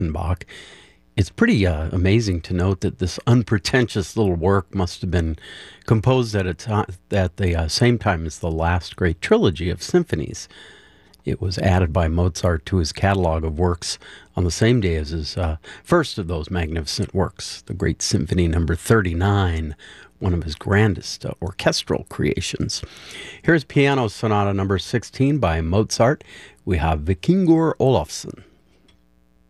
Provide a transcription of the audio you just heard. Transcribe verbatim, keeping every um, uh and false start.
Offenbach. It's pretty uh, amazing to note that this unpretentious little work must have been composed at a time at the uh, same time as the last great trilogy of symphonies. It was added by Mozart to his catalog of works on the same day as his uh, first of those magnificent works, the Great Symphony Number thirty-nine, one of his grandest uh, orchestral creations. Here's Piano Sonata Number sixteen by Mozart. We have Vikingur Olafsson.